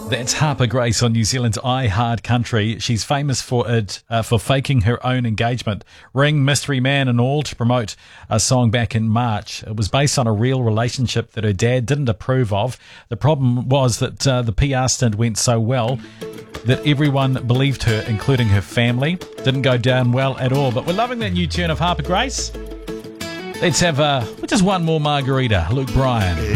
That's Harper Grace on New Zealand's I Heart Country. She's famous for faking her own engagement, ring, mystery man and all, to promote a song back in March. It was based on a real relationship that her dad didn't approve of. The problem was that the PR stint went so well that everyone believed her, including her family. Didn't go down well at all. But we're loving that new tune of Harper Grace. Let's have just one more margarita. Luke Bryan.